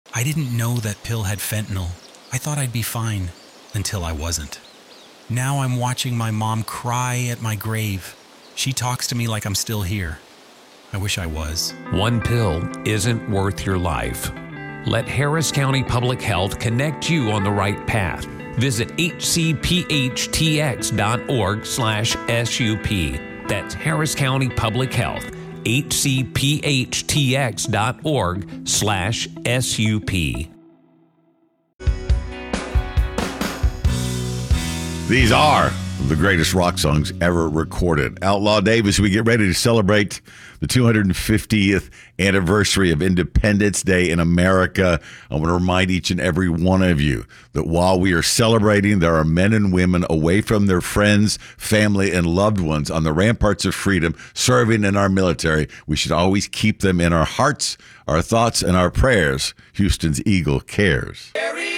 I didn't know that pill had fentanyl. I thought I'd be fine, until I wasn't. Now I'm watching my mom cry at my grave. She talks to me like I'm still here. I wish I was. One pill isn't worth your life. Let Harris County Public Health connect you on the right path. Visit hcphtx.org/SUP. That's Harris County Public Health, hcphtx.org/SUP. These are the greatest rock songs ever recorded. Outlaw Dave, as we get ready to celebrate the 250th anniversary of Independence Day in America, I want to remind each and every one of you that while we are celebrating, there are men and women away from their friends, family, and loved ones on the ramparts of freedom serving in our military. We should always keep them in our hearts, our thoughts, and our prayers. Houston's Eagle cares.